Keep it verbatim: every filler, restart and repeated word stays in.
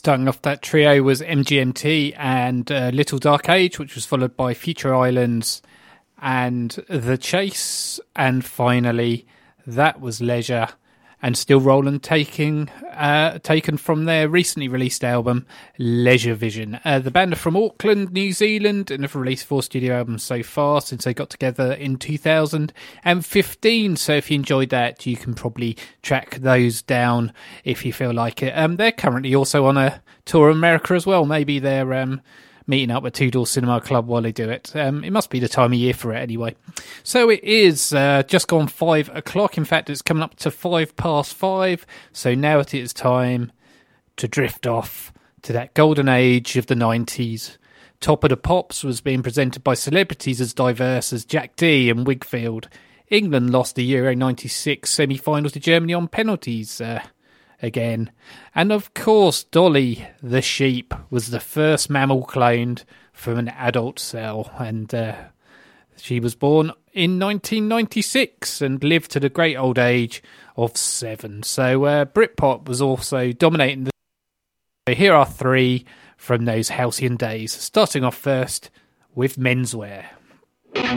Starting off that trio was M G M T and uh, Little Dark Age, which was followed by Future Islands and The Chase. And finally, that was Leisure and Still Rollin', taking, uh, taken from their recently released album, Leisure Vision. Uh, the band are from Auckland, New Zealand, and have released four studio albums so far since they got together in two thousand fifteen. So if you enjoyed that, you can probably track those down if you feel like it. Um, they're currently also on a tour of America as well. Maybe they're um, meeting up at Two Door Cinema Club while they do it. Um, it must be the time of year for it anyway. So it is uh, just gone five o'clock. In fact, it's coming up to five past five. So now it is time to drift off to that golden age of the nineties. Top of the Pops was being presented by celebrities as diverse as Jack Dee and Wigfield. England lost the Euro ninety-six semi-final to Germany on penalties uh, again. And of course, Dolly the sheep was the first mammal cloned from an adult cell, and uh, she was born in nineteen ninety-six and lived to the great old age of seven. So uh, Britpop was also dominating the... So here are three from those halcyon days, starting off first with Menswear.